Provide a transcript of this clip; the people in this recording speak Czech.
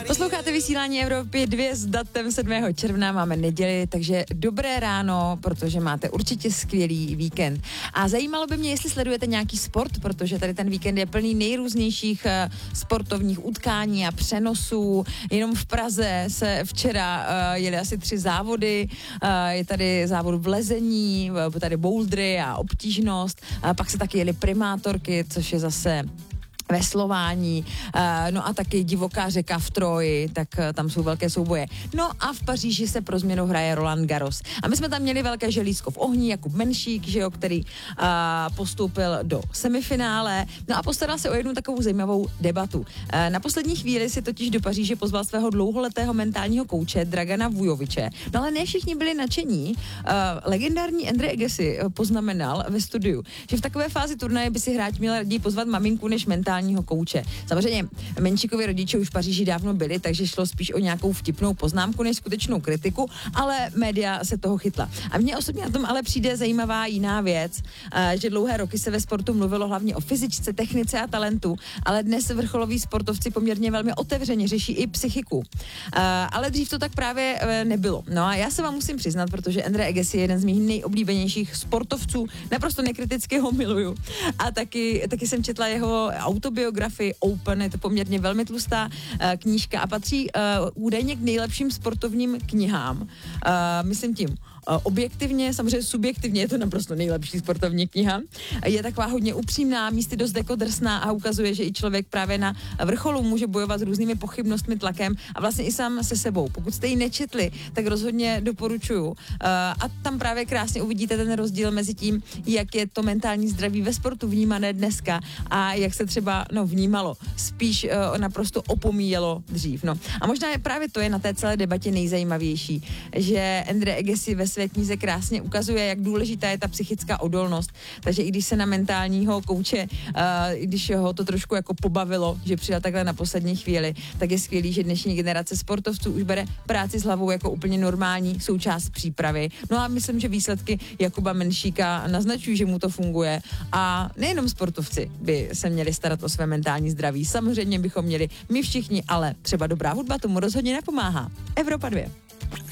Posloucháte vysílání Evropy 2 s datem 7. června, máme neděli, takže dobré ráno, protože máte určitě skvělý víkend. A zajímalo by mě, jestli sledujete nějaký sport, protože tady ten víkend je plný nejrůznějších sportovních utkání a přenosů. Jenom v Praze se včera jeli asi 3 závody, je tady závod v lezení, tady bouldry a obtížnost, pak se taky jeli primátorky, což je zase veslování, no a taky divoká řeka v Troji, tak tam jsou velké souboje. No a v Paříži se pro změnu hraje Roland Garros. A my jsme tam měli velké želízko v ohni, Jakub Menšík, že jo, který postoupil do semifinále. No a postaral se o jednu takovou zajímavou debatu. Na poslední chvíli si totiž do Paříže pozval svého dlouholetého mentálního kouče Dragana Vujoviče. No ale ne všichni byli nadšení. Legendární Andre Agassi poznamenal ve studiu, že v takové fázi turnaje by si hráč měl raději pozvat maminku než mentálního kouče. Samozřejmě Menšíkovi rodiče už v Paříži dávno byli, takže šlo spíš o nějakou vtipnou poznámku než skutečnou kritiku, ale média se toho chytla. A mně osobně na tom ale přijde zajímavá jiná věc, že dlouhé roky se ve sportu mluvilo hlavně o fyzičce, technice a talentu, ale dnes vrcholoví sportovci poměrně velmi otevřeně řeší i psychiku. Ale dřív to tak právě nebylo. No a já se vám musím přiznat, protože Andre Agassi je jeden z mých nejoblíbenějších sportovců, naprosto nekriticky ho miluju. A taky jsem četla jeho autobiografii Open, je to poměrně velmi tlustá knížka a patří údajně k nejlepším sportovním knihám. Myslím tím objektivně, samozřejmě subjektivně je to naprosto nejlepší sportovní kniha. Je taková hodně upřímná, místy dost jako drsná a ukazuje, že i člověk právě na vrcholu může bojovat s různými pochybnostmi, tlakem a vlastně i sám se sebou. Pokud jste ji nečetli, tak rozhodně doporučuju. A tam právě krásně uvidíte ten rozdíl mezi tím, jak je to mentální zdraví ve sportu vnímané dneska a jak se třeba vnímalo. Spíš naprosto opomíjelo dřív. No. A možná právě to je na té celé debatě nejzajímavější, že Andre Agassi ve své knize krásně ukazuje, jak důležitá je ta psychická odolnost. Takže i když se na mentálního kouče, když ho to trošku jako pobavilo, že přijel takhle na poslední chvíli, tak je skvělý, že dnešní generace sportovců už bere práci s hlavou jako úplně normální součást přípravy. No a myslím, že výsledky Jakuba Menšíka naznačují, že mu to funguje. A nejenom sportovci by se měli starat o své mentální zdraví. Samozřejmě bychom měli my všichni, ale třeba dobrá hudba tomu rozhodně napomáhá. Evropa 2.